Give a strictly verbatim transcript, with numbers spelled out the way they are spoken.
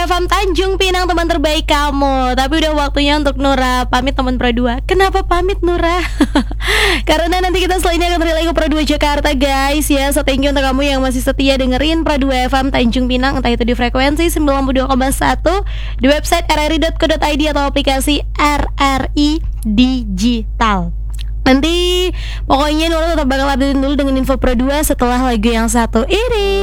dua F M Tanjung Pinang, teman terbaik kamu. Tapi udah waktunya untuk Nura pamit teman Pro dua. Kenapa pamit Nura? Karena nanti kita selanjutnya akan relay ke Pro dua Jakarta guys ya. So thank you untuk kamu yang masih setia dengerin Pro dua F M Tanjung Pinang, entah itu di frekuensi sembilan puluh dua koma satu, di website r r i dot co dot i d atau aplikasi R R I Digital. Nanti pokoknya Nura tetap bakal update dulu dengan info Pro dua setelah lagu yang satu ini.